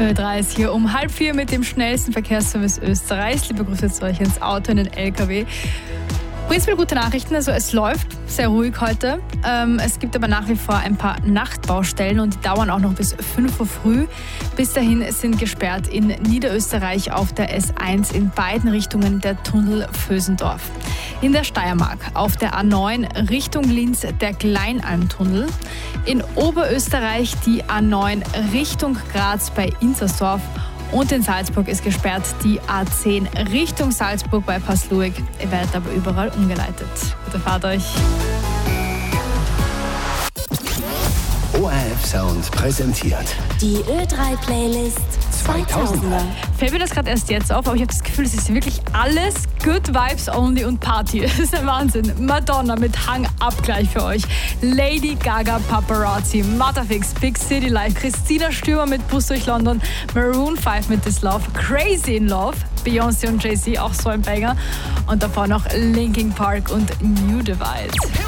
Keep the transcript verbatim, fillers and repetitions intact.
Ö drei ist hier um halb vier mit dem schnellsten Verkehrsservice Österreichs. Liebe Grüße zu euch ins Auto, in den L K W. Prinzipiell gute Nachrichten, also es läuft sehr ruhig heute. Ähm, es gibt aber nach wie vor ein paar Nachtbaustellen und die dauern auch noch bis fünf Uhr früh. Bis dahin sind gesperrt in Niederösterreich auf der S eins in beiden Richtungen der Tunnel Vösendorf. In der Steiermark auf der A neun Richtung Linz der Kleinalmtunnel. In Oberösterreich die A neun Richtung Graz bei Inzersdorf. Und in Salzburg ist gesperrt die A zehn Richtung Salzburg bei Passluig. Ihr werdet aber überall umgeleitet. Gute Fahrt euch. O R F Sound präsentiert die Ö drei Playlist zweitausender. Fällt mir das gerade erst jetzt auf, aber ich habe das Gefühl, es ist wirklich alles Good Vibes Only und Party. Das ist der Wahnsinn. Madonna mit Hang Up gleich für euch. Lady Gaga Paparazzi, Matterfix, Big City Life, Christina Stürmer mit Bus durch London, Maroon fünf mit This Love, Crazy in Love, Beyoncé und Jay-Z, auch so ein Banger. Und davor noch Linkin Park und New Divide.